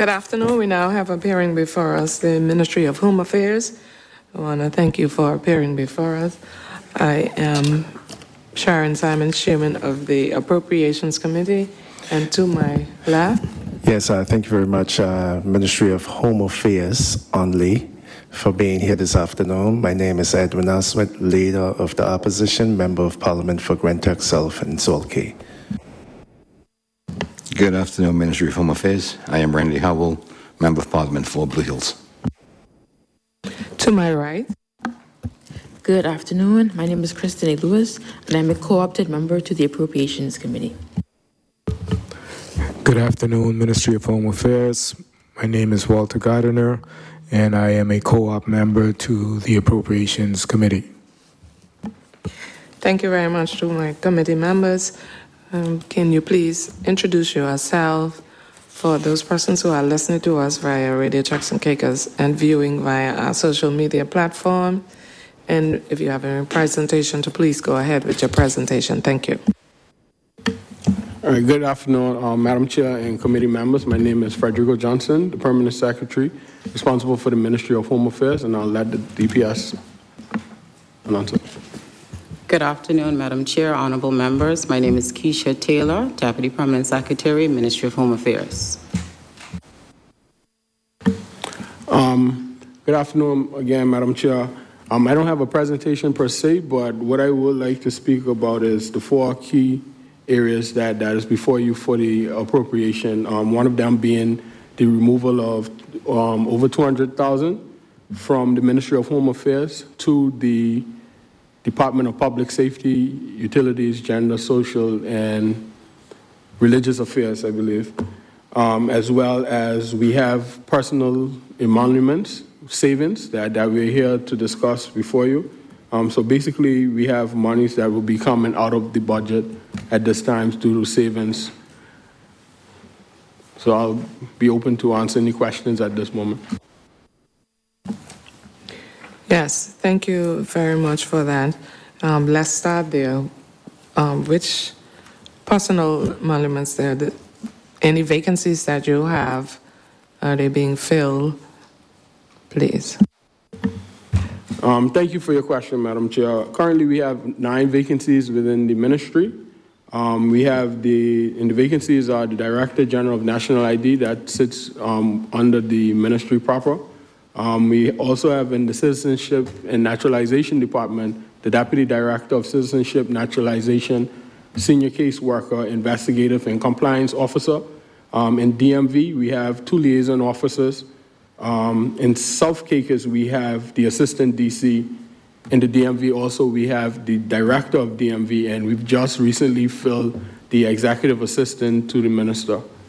Good afternoon. We now have appearing before us the Ministry of Home Affairs. I want to thank you for appearing before us. I am Sharon Simon, Chairman of the Appropriations Committee, and to my left. Yes, thank you very much, Ministry of Home Affairs only, for being here this afternoon. My name is Edwin Asmith, Leader of the Opposition, Member of Parliament for Grenchem South and Salt Cay. Good afternoon, Ministry of Home Affairs. I am Randy Howell, Member of Parliament for Blue Hills. To my right. Good afternoon. My name is Kristen Lewis, and I'm a co-opted member to the Appropriations Committee. Good afternoon, Ministry of Home Affairs. My name is Walter Gardiner, and I am a co-op member to the Appropriations Committee. Thank you very much to my committee members. Can you please introduce yourself for those persons who are listening to us via Radio Turks and Caicos and viewing via our social media platform? And if you have a presentation, to please go ahead with your presentation. Thank you. All right, good afternoon, Madam Chair and committee members. My name is Frederico Johnson, the Permanent Secretary responsible for the Ministry of Home Affairs, and I'll let the DPS announce it. Good afternoon, Madam Chair, honorable members. My name is Keisha Taylor, Deputy Permanent Secretary, Ministry of Home Affairs. Good afternoon again, Madam Chair. I don't have a presentation per se, but what I would like to speak about is the four key areas that is before you for the appropriation. One of them being the removal of over $200,000 from the Ministry of Home Affairs to the Department of Public Safety, Utilities, Gender, Social, and Religious Affairs, I believe, as well as we have personal emoluments, savings that we're here to discuss before you. So basically, we have monies that will be coming out of the budget at this time due to savings. So I'll be open to answer any questions at this moment. Yes, thank you very much for that. Let's start there. Which personal emoluments there? Any vacancies that you have, are they being filled? Please. Thank you for your question, Madam Chair. Currently, we have 9 vacancies within the ministry. We have in the vacancies are the Director General of National ID that sits under the ministry proper. We also have in the Citizenship and Naturalization Department, the Deputy Director of Citizenship, Naturalization, Senior Caseworker, Investigative and Compliance Officer. In DMV, we have 2 liaison officers. In South Caicos, we have the Assistant DC. In the DMV also, we have the Director of DMV, and we've just recently filled the Executive Assistant to the Minister.